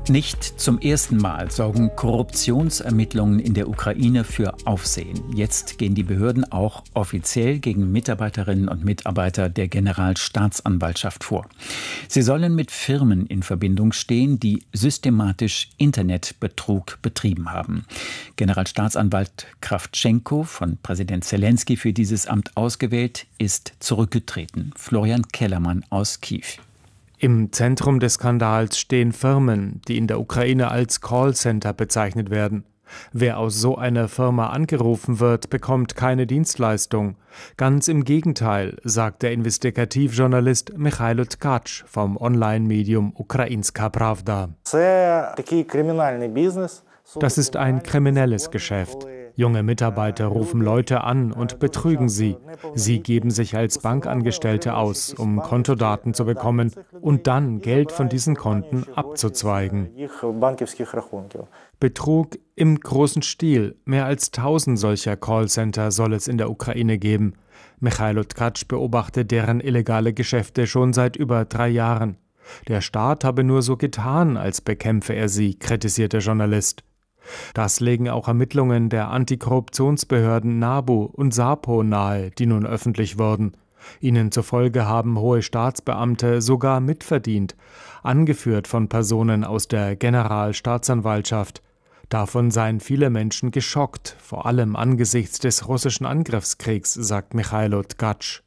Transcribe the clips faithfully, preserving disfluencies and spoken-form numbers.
Nicht zum ersten Mal sorgen Korruptionsermittlungen in der Ukraine für Aufsehen. Jetzt gehen die Behörden auch offiziell gegen Mitarbeiterinnen und Mitarbeiter der Generalstaatsanwaltschaft vor. Sie sollen mit Firmen in Verbindung stehen, die systematisch Internetbetrug betrieben haben. Generalstaatsanwalt Krawtschenko, von Präsident Zelensky für dieses Amt ausgewählt, ist zurückgetreten. Florian Kellermann aus Kiew. Im Zentrum des Skandals stehen Firmen, die in der Ukraine als Callcenter bezeichnet werden. Wer aus so einer Firma angerufen wird, bekommt keine Dienstleistung. Ganz im Gegenteil, sagt der Investigativjournalist Michailo Tkacz vom Online-Medium Ukrainska Pravda. Das ist ein kriminelles Geschäft. Junge Mitarbeiter rufen Leute an und betrügen sie. Sie geben sich als Bankangestellte aus, um Kontodaten zu bekommen und dann Geld von diesen Konten abzuzweigen. Betrug im großen Stil. Mehr als tausend solcher Callcenter soll es in der Ukraine geben. Michailo Tkacz beobachtet deren illegale Geschäfte schon seit über drei Jahren. Der Staat habe nur so getan, als bekämpfe er sie, kritisiert der Journalist. Das legen auch Ermittlungen der Antikorruptionsbehörden NABU und SAPO nahe, die nun öffentlich wurden. Ihnen zufolge haben hohe Staatsbeamte sogar mitverdient, angeführt von Personen aus der Generalstaatsanwaltschaft. Davon seien viele Menschen geschockt, vor allem angesichts des russischen Angriffskriegs, sagt Michailo Tkacz.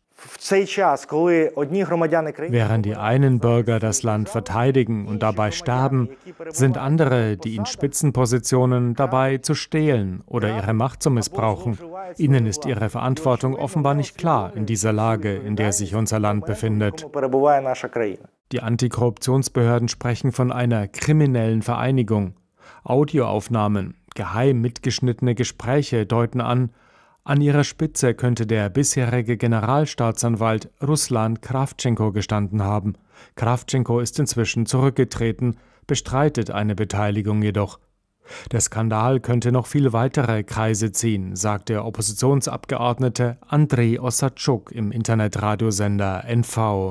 Während die einen Bürger das Land verteidigen und dabei sterben, sind andere, die in Spitzenpositionen dabei zu stehlen oder ihre Macht zu missbrauchen. Ihnen ist ihre Verantwortung offenbar nicht klar in dieser Lage, in der sich unser Land befindet. Die Antikorruptionsbehörden sprechen von einer kriminellen Vereinigung. Audioaufnahmen, geheim mitgeschnittene Gespräche deuten an, an ihrer Spitze könnte der bisherige Generalstaatsanwalt Ruslan Krawtschenko gestanden haben. Krawtschenko ist inzwischen zurückgetreten, bestreitet eine Beteiligung jedoch. Der Skandal könnte noch viel weitere Kreise ziehen, sagt der Oppositionsabgeordnete Andrei Ossadchuk im Internetradiosender N V.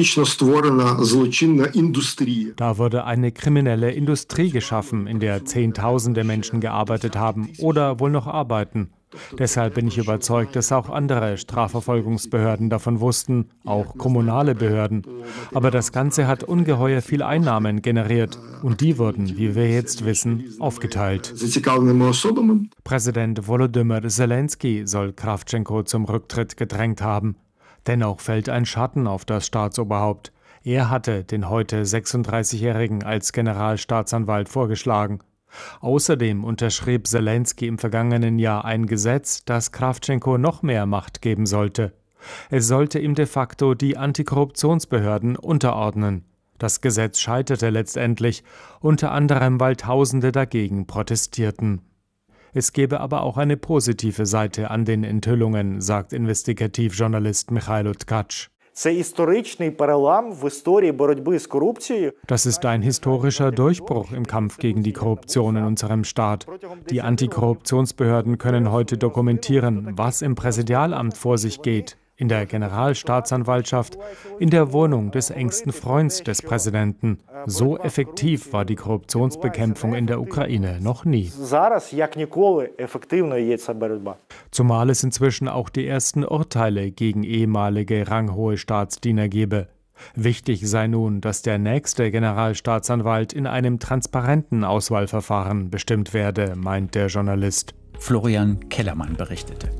Da wurde eine kriminelle Industrie geschaffen, in der Zehntausende Menschen gearbeitet haben oder wohl noch arbeiten. Deshalb bin ich überzeugt, dass auch andere Strafverfolgungsbehörden davon wussten, auch kommunale Behörden. Aber das Ganze hat ungeheuer viel Einnahmen generiert und die wurden, wie wir jetzt wissen, aufgeteilt. Präsident Volodymyr Zelensky soll Krawtschenko zum Rücktritt gedrängt haben. Dennoch fällt ein Schatten auf das Staatsoberhaupt. Er hatte den heute sechsunddreißigjährigen als Generalstaatsanwalt vorgeschlagen. Außerdem unterschrieb Zelensky im vergangenen Jahr ein Gesetz, das Krawtschenko noch mehr Macht geben sollte. Es sollte ihm de facto die Antikorruptionsbehörden unterordnen. Das Gesetz scheiterte letztendlich, unter anderem weil Tausende dagegen protestierten. Es gebe aber auch eine positive Seite an den Enthüllungen, sagt Investigativjournalist Michailo Tkacz. Das ist ein historischer Durchbruch im Kampf gegen die Korruption in unserem Staat. Die Antikorruptionsbehörden können heute dokumentieren, was im Präsidialamt vor sich geht, in der Generalstaatsanwaltschaft, in der Wohnung des engsten Freunds des Präsidenten. So effektiv war die Korruptionsbekämpfung in der Ukraine noch nie. Zumal es inzwischen auch die ersten Urteile gegen ehemalige ranghohe Staatsdiener gebe. Wichtig sei nun, dass der nächste Generalstaatsanwalt in einem transparenten Auswahlverfahren bestimmt werde, meint der Journalist. Florian Kellermann berichtete.